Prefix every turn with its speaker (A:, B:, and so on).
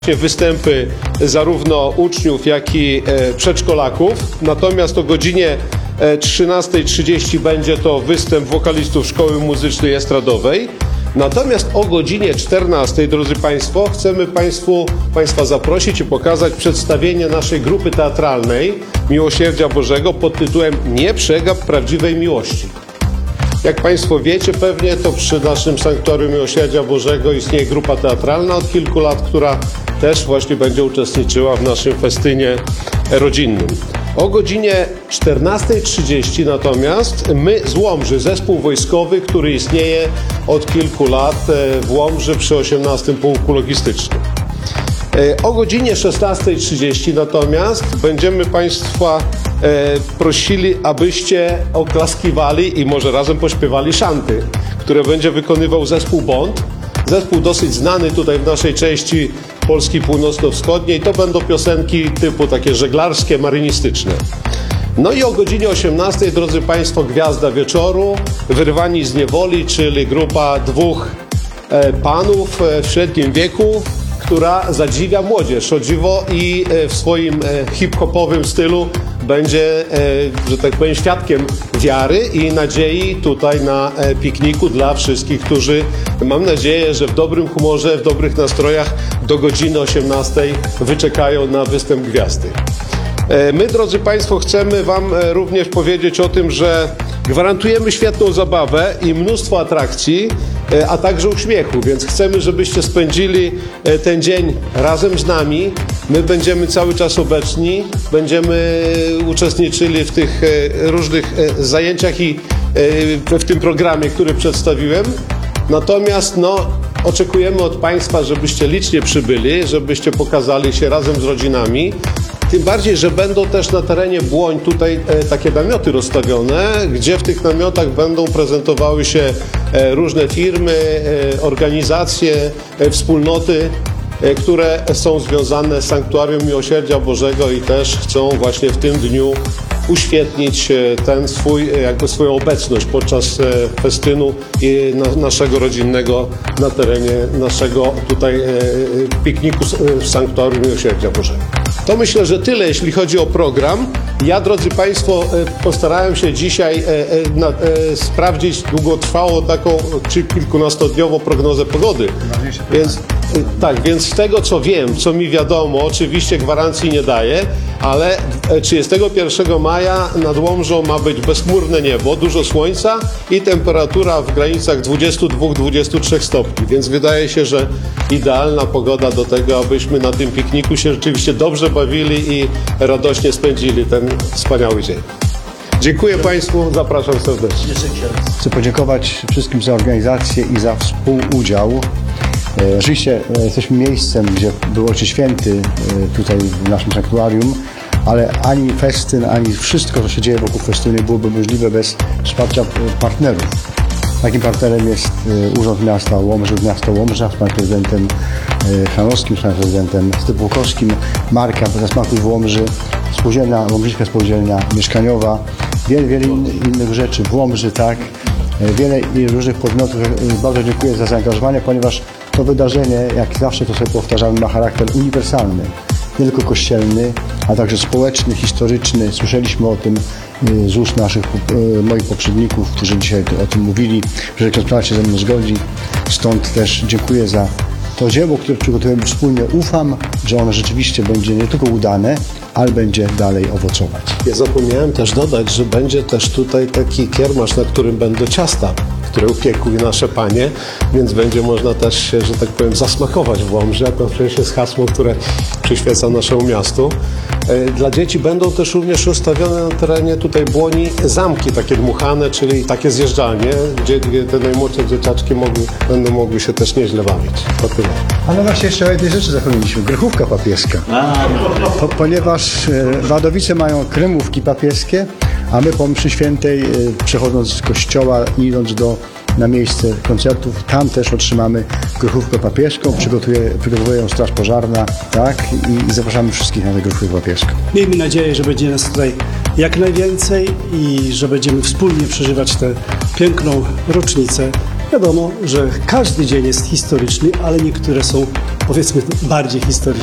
A: Występy zarówno uczniów, jak i przedszkolaków. Natomiast o godzinie 13:30 będzie to występ wokalistów Szkoły Muzycznej Estradowej. Natomiast o godzinie 14:00, drodzy Państwo, chcemy Państwa zaprosić i pokazać przedstawienie naszej grupy teatralnej Miłosierdzia Bożego pod tytułem Nie przegap prawdziwej miłości. Jak Państwo wiecie pewnie, to przy naszym Sanktuarium Miłosierdzia Bożego istnieje grupa teatralna od kilku lat, która też właśnie będzie uczestniczyła w naszym festynie rodzinnym. O godzinie 14:30 natomiast my z Łomży, zespół wojskowy, który istnieje od kilku lat w Łomży przy 18 pułku logistycznym. O godzinie 16:30 natomiast będziemy Państwa prosili, abyście oklaskiwali i może razem pośpiewali szanty, które będzie wykonywał zespół Bond. Zespół dosyć znany tutaj w naszej części Polski północno-wschodniej. To będą piosenki typu takie żeglarskie, marynistyczne. No i o godzinie 18:00, drodzy Państwo, Gwiazda Wieczoru, Wyrwani z niewoli, czyli grupa dwóch panów w średnim wieku, która zadziwia młodzież. O dziwo i w swoim hip-hopowym stylu będzie, że tak powiem, świadkiem wiary i nadziei tutaj na pikniku dla wszystkich, którzy, mam nadzieję, że w dobrym humorze, w dobrych nastrojach do godziny 18:00 wyczekają na występ Gwiazdy. My, drodzy Państwo, chcemy Wam również powiedzieć o tym, że gwarantujemy świetną zabawę i mnóstwo atrakcji, a także uśmiechu, więc chcemy, żebyście spędzili ten dzień razem z nami. My będziemy cały czas obecni, będziemy uczestniczyli w tych różnych zajęciach i w tym programie, który przedstawiłem. Natomiast oczekujemy od Państwa, żebyście licznie przybyli, żebyście pokazali się razem z rodzinami. Tym bardziej, że będą też na terenie Błoń tutaj takie namioty rozstawione, gdzie w tych namiotach będą prezentowały się różne firmy, organizacje, wspólnoty, które są związane z Sanktuarium Miłosierdzia Bożego i też chcą właśnie w tym dniu uświetnić swoją obecność podczas festynu i naszego rodzinnego na terenie naszego tutaj pikniku w Sanktuarium Miłosierdzia Bożego. To myślę, że tyle, jeśli chodzi o program. Ja, drodzy Państwo, postarałem się dzisiaj sprawdzić długotrwałą taką czy kilkunastodniową prognozę pogody. Więc z tego, co wiem, co mi wiadomo, oczywiście gwarancji nie daję, ale 31 maja nad Łomżą ma być bezchmurne niebo, dużo słońca i temperatura w granicach 22-23 stopni, więc wydaje się, że idealna pogoda do tego, abyśmy na tym pikniku się rzeczywiście dobrze bawili i radośnie spędzili ten wspaniały dzień. Dziękuję Państwu, zapraszam serdecznie.
B: Chcę podziękować wszystkim za organizację i za współudział. Oczywiście jesteśmy miejscem, gdzie był Ojciec Święty tutaj w naszym sanktuarium, ale ani festyn, ani wszystko, co się dzieje wokół festynu nie byłoby możliwe bez wsparcia partnerów. Takim partnerem jest Urząd Miasta Łomża z panem prezydentem Chrzanowskim, z panem prezydentem Stypułkowskim, marka Smaków w Łomży, Łomżyńska Spółdzielnia Mieszkaniowa, wiele innych rzeczy w Łomży, tak. Wiele różnych podmiotów. Bardzo dziękuję za zaangażowanie, ponieważ to wydarzenie, jak zawsze to sobie powtarzamy, ma charakter uniwersalny, nie tylko kościelny, a także społeczny, historyczny. Słyszeliśmy o tym z ust moich poprzedników, którzy dzisiaj o tym mówili, że ksiądz się ze mną zgodzi. Stąd też dziękuję za to dzieło, które przygotujemy wspólnie. Ufam, że ono rzeczywiście będzie nie tylko udane, ale będzie dalej owocować.
A: Ja zapomniałem też dodać, że będzie też tutaj taki kiermasz, na którym będą ciasta, które upiekły nasze panie, więc będzie można też się, że tak powiem, zasmakować w Łomży. To przecież jest hasło, które przyświeca naszemu miastu. Dla dzieci będą też również rozstawione na terenie tutaj Błoni zamki takie dmuchane, czyli takie zjeżdżalnie, gdzie te najmłodsze dzieciaczki będą mogły się też nieźle bawić. To tyle.
B: Ale właśnie jeszcze o jednej rzeczy zapomnieliśmy. Grochówka papieska. Ponieważ Wadowice mają kremówki papieskie, a my po mszy świętej, przechodząc z kościoła i idąc na miejsce koncertów, tam też otrzymamy grochówkę papieską, przygotowuje ją Straż Pożarna, tak? I zapraszamy wszystkich na tę grochówkę papieską.
C: Miejmy nadzieję, że będzie nas tutaj jak najwięcej i że będziemy wspólnie przeżywać tę piękną rocznicę Wiadomo, że każdy dzień jest historyczny, ale niektóre są, powiedzmy, bardziej historyczne.